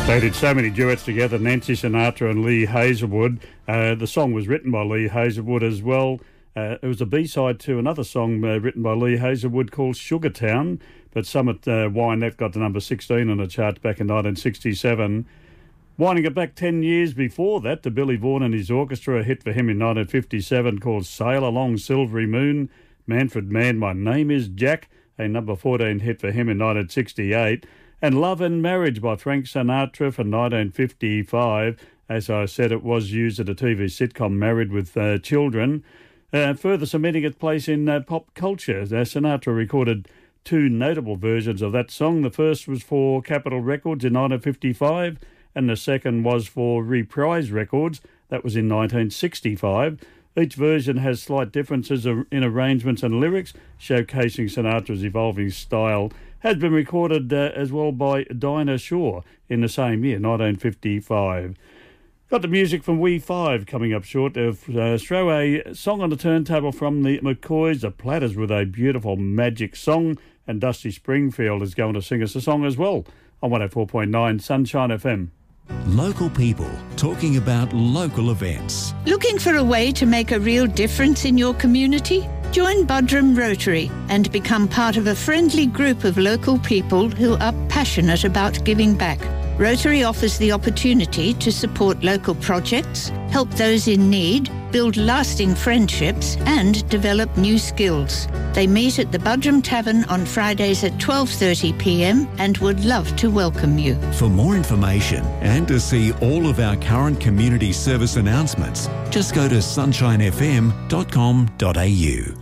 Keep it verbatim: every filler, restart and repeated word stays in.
They did so many duets together, Nancy Sinatra and Lee Hazelwood. Uh, the song was written by Lee Hazelwood as well. Uh, it was a B-side to another song uh, written by Lee Hazelwood called Sugartown, but Summit uh, Wynette got to number sixteen on the charts back in nineteen sixty-seven. Winding it back ten years before that to Billy Vaughan and his orchestra, a hit for him in nineteen fifty-seven called Sail Along Silvery Moon. Manfred Mann, My Name Is Jack, a number fourteen hit for him in nineteen sixty-eight. And Love and Marriage by Frank Sinatra from nineteen fifty-five. As I said, it was used at a T V sitcom, Married with uh, Children. Uh, further cementing its place in uh, pop culture. Uh, Sinatra recorded two notable versions of that song. The first was for Capitol Records in nineteen fifty-five, and the second was for Reprise Records. That was in nineteen sixty-five. Each version has slight differences in arrangements and lyrics, showcasing Sinatra's evolving style. Has been recorded uh, as well by Dinah Shore in the same year, nineteen fifty-five. Got the music from We Five coming up short. Uh, throw a song on the turntable from the McCoys, the Platters, with a beautiful magic song, and Dusty Springfield is going to sing us a song as well on one oh four point nine Sunshine F M. Local people talking about local events. Looking for a way to make a real difference in your community? Join Buderim Rotary and become part of a friendly group of local people who are passionate about giving back. Rotary offers the opportunity to support local projects, help those in need, build lasting friendships and develop new skills. They meet at the Buderim Tavern on Fridays at twelve thirty p m and would love to welcome you. For more information and to see all of our current community service announcements, just go to sunshine f m dot com dot a u.